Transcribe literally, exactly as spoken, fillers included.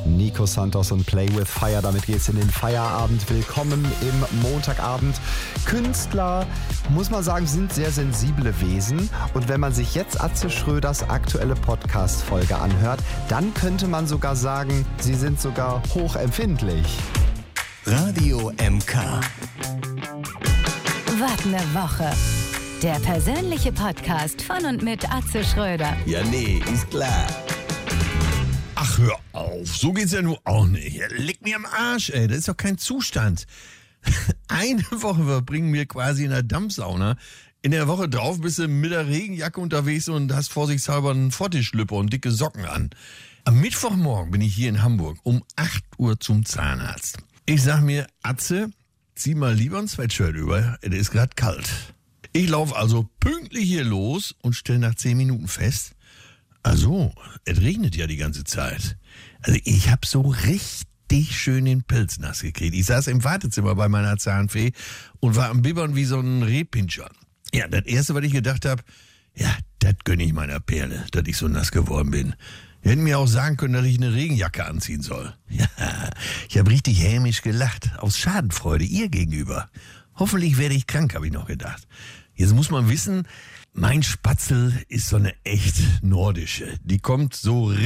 Nico Santos und Play with Fire. Damit geht's in den Feierabend. Willkommen im Montagabend. Künstler, muss man sagen, sind sehr sensible Wesen. Und wenn man sich jetzt Atze Schröders aktuelle Podcast-Folge anhört, dann könnte man sogar sagen, sie sind sogar hochempfindlich. Radio M K. Was ne Woche. Der persönliche Podcast von und mit Atze Schröder. Ja, nee, ist klar. Ach, hör auf. So geht's ja nun auch nicht. Leck mir am Arsch, ey. Das ist doch kein Zustand. Eine Woche verbringen wir quasi in der Dampfsauna. In der Woche drauf bist du mit der Regenjacke unterwegs und hast vorsichtshalber einen Fottischlüpper und dicke Socken an. Am Mittwochmorgen bin ich hier in Hamburg um acht Uhr zum Zahnarzt. Ich sag mir, Atze, zieh mal lieber ein Sweatshirt über. Es ist gerade kalt. Ich laufe also pünktlich hier los und stelle nach zehn Minuten fest, also, es regnet ja die ganze Zeit. Also ich habe so richtig schön den Pelz nass gekriegt. Ich saß im Wartezimmer bei meiner Zahnfee und war am Bibbern wie so ein Rehpinscher. Ja, das Erste, was ich gedacht habe, ja, das gönne ich meiner Perle, dass ich so nass geworden bin. Die hätten mir auch sagen können, dass ich eine Regenjacke anziehen soll. Ja, ich habe richtig hämisch gelacht, aus Schadenfreude ihr gegenüber. Hoffentlich werde ich krank, habe ich noch gedacht. Jetzt muss man wissen, mein Spatzel ist so eine echt nordische. Die kommt so richtig